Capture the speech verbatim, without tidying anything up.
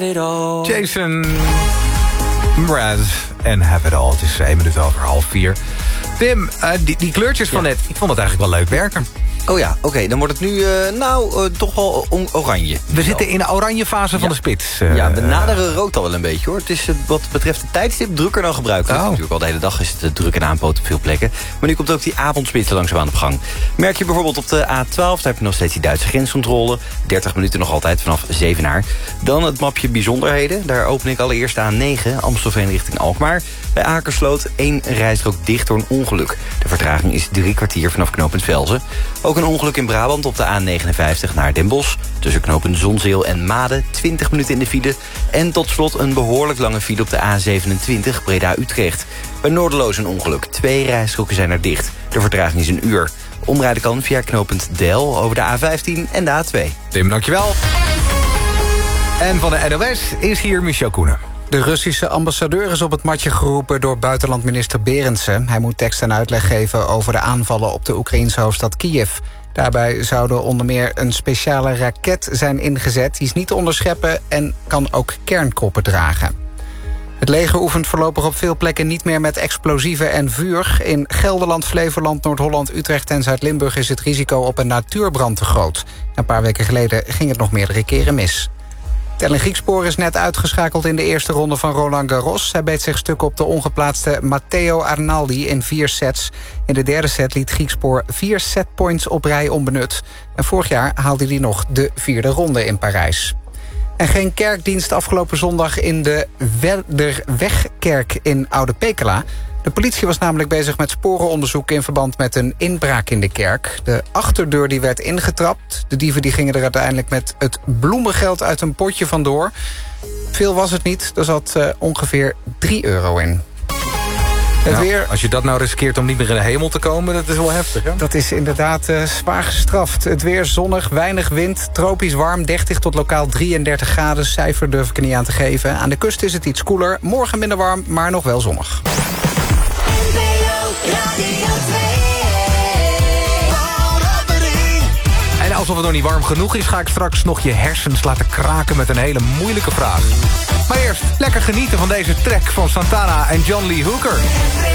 Jason Mraz en Have It All. Het is één minuut over half vier. Tim, uh, die, die kleurtjes van ja. net, ik vond het eigenlijk wel leuk werken. Oh ja, oké, okay, dan wordt het nu uh, nou uh, toch wel on- oranje. We zitten in de oranje fase van ja. de spits. Uh, ja, we naderen rood al wel een beetje hoor. Het is uh, wat betreft de tijdstip drukker dan gebruikelijk. Oh. Natuurlijk al de hele dag is het uh, druk en aanpoot op veel plekken. Maar nu komt ook die avondspits langzaamaan op gang. Merk je bijvoorbeeld op de A twaalf, daar heb je nog steeds die Duitse grenscontrole. dertig minuten nog altijd vanaf Zevenaar. Dan het mapje bijzonderheden. Daar open ik allereerst de A negen, Amstelveen richting Alkmaar. Bij Akersloot één rijstrook dicht door een ongeluk. De vertraging is drie kwartier vanaf knooppunt Velzen. Ook een ongeluk in Brabant op de A negenenvijftig naar Den Bosch. Tussen knooppunt Zonzeel en Maden, twintig minuten in de file. En tot slot een behoorlijk lange file op de A zevenentwintig, Breda-Utrecht. Bij Noorderloos een ongeluk. Twee rijstroken zijn er dicht. De vertraging is een uur. Omrijden kan via knooppunt Del over de A vijftien en de A twee. Tim, dankjewel. En van de N O S is hier Michel Koenen. De Russische ambassadeur is op het matje geroepen door buitenlandminister Berendsen. Hij moet tekst en uitleg geven over de aanvallen op de Oekraïense hoofdstad Kiev. Daarbij zouden onder meer een speciale raket zijn ingezet. Die is niet te onderscheppen en kan ook kernkoppen dragen. Het leger oefent voorlopig op veel plekken niet meer met explosieven en vuur. In Gelderland, Flevoland, Noord-Holland, Utrecht en Zuid-Limburg is het risico op een natuurbrand te groot. Een paar weken geleden ging het nog meerdere keren mis. Tellen Griekspoor is net uitgeschakeld in de eerste ronde van Roland Garros. Hij beet zich stuk op de ongeplaatste Matteo Arnaldi in vier sets. In de derde set liet Griekspoor vier setpoints op rij onbenut. En vorig jaar haalde hij nog de vierde ronde in Parijs. En geen kerkdienst afgelopen zondag in de Werderwegkerk in Oude Pekela. De politie was namelijk bezig met sporenonderzoek in verband met een inbraak in de kerk. De achterdeur die werd ingetrapt. De dieven die gingen er uiteindelijk met het bloemengeld uit een potje vandoor. Veel was het niet, er zat uh, ongeveer drie euro in. Het nou, weer, als je dat nou riskeert om niet meer in de hemel te komen, dat is wel heftig, hè? Dat is inderdaad uh, zwaar gestraft. Het weer zonnig, weinig wind, tropisch warm, dertig tot lokaal drieëndertig graden. Cijfer durf ik er niet aan te geven. Aan de kust is het iets koeler, morgen minder warm, maar nog wel zonnig. En alsof het nog niet warm genoeg is, ga ik straks nog je hersens laten kraken met een hele moeilijke vraag. Maar eerst lekker genieten van deze track van Santana en John Lee Hooker.